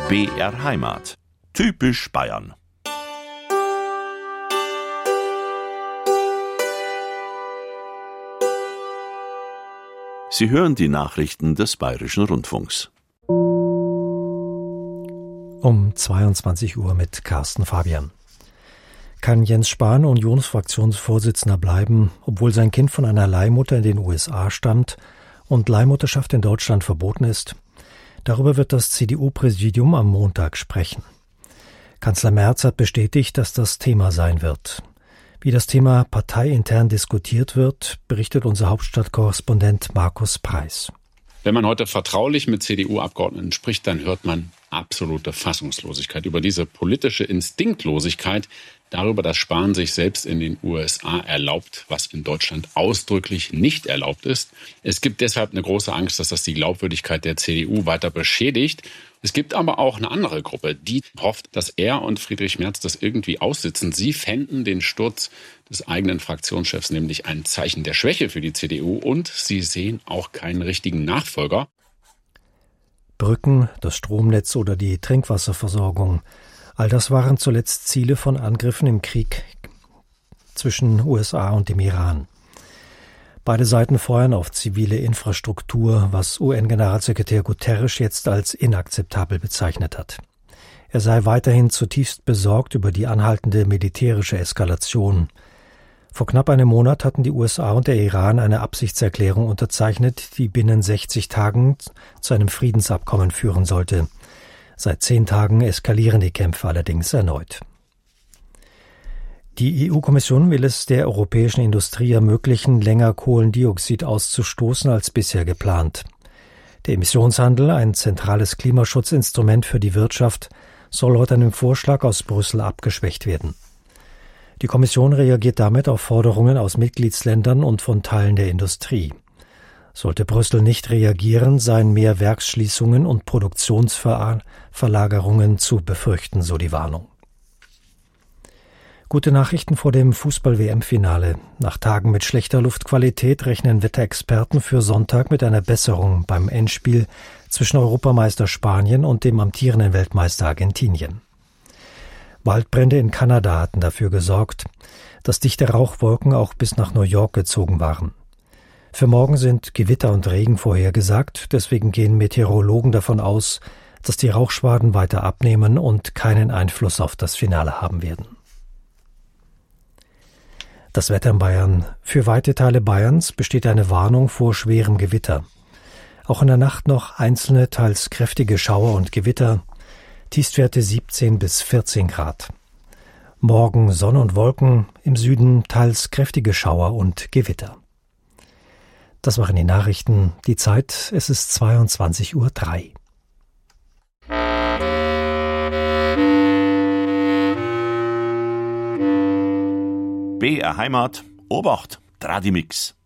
BR Heimat. Typisch Bayern. Sie hören die Nachrichten des Bayerischen Rundfunks. Um 22 Uhr mit Carsten Fabian. Kann Jens Spahn Unionsfraktionsvorsitzender bleiben, obwohl sein Kind von einer Leihmutter in den USA stammt und Leihmutterschaft in Deutschland verboten ist? Darüber wird das CDU-Präsidium am Montag sprechen. Kanzler Merz hat bestätigt, dass das Thema sein wird. Wie das Thema parteiintern diskutiert wird, berichtet unser Hauptstadtkorrespondent Markus Preis. Wenn man heute vertraulich mit CDU-Abgeordneten spricht, dann hört man absolute Fassungslosigkeit über diese politische Instinktlosigkeit, darüber, dass Spahn sich selbst in den USA erlaubt, was in Deutschland ausdrücklich nicht erlaubt ist. Es gibt deshalb eine große Angst, dass das die Glaubwürdigkeit der CDU weiter beschädigt. Es gibt aber auch eine andere Gruppe, die hofft, dass er und Friedrich Merz das irgendwie aussitzen. Sie fänden den Sturz des eigenen Fraktionschefs nämlich ein Zeichen der Schwäche für die CDU und sie sehen auch keinen richtigen Nachfolger. Brücken, das Stromnetz oder die Trinkwasserversorgung. All das waren zuletzt Ziele von Angriffen im Krieg zwischen USA und dem Iran. Beide Seiten feuern auf zivile Infrastruktur, was UN-Generalsekretär Guterres jetzt als inakzeptabel bezeichnet hat. Er sei weiterhin zutiefst besorgt über die anhaltende militärische Eskalation. Vor knapp einem Monat hatten die USA und der Iran eine Absichtserklärung unterzeichnet, die binnen 60 Tagen zu einem Friedensabkommen führen sollte. Seit 10 Tagen eskalieren die Kämpfe allerdings erneut. Die EU-Kommission will es der europäischen Industrie ermöglichen, länger Kohlendioxid auszustoßen als bisher geplant. Der Emissionshandel, ein zentrales Klimaschutzinstrument für die Wirtschaft, soll laut einem Vorschlag aus Brüssel abgeschwächt werden. Die Kommission reagiert damit auf Forderungen aus Mitgliedsländern und von Teilen der Industrie. Sollte Brüssel nicht reagieren, seien mehr Werksschließungen und Produktionsverlagerungen zu befürchten, so die Warnung. Gute Nachrichten vor dem Fußball-WM-Finale. Nach Tagen mit schlechter Luftqualität rechnen Wetterexperten für Sonntag mit einer Besserung beim Endspiel zwischen Europameister Spanien und dem amtierenden Weltmeister Argentinien. Waldbrände in Kanada hatten dafür gesorgt, dass dichte Rauchwolken auch bis nach New York gezogen waren. Für morgen sind Gewitter und Regen vorhergesagt, deswegen gehen Meteorologen davon aus, dass die Rauchschwaden weiter abnehmen und keinen Einfluss auf das Finale haben werden. Das Wetter in Bayern. Für weite Teile Bayerns besteht eine Warnung vor schwerem Gewitter. Auch in der Nacht noch einzelne, teils kräftige Schauer und Gewitter. Tiefstwerte 17 bis 14 Grad. Morgen Sonne und Wolken, im Süden teils kräftige Schauer und Gewitter. Das waren die Nachrichten. Die Zeit, es ist 22:03 Uhr. BR Heimat, Obacht, Tradimix.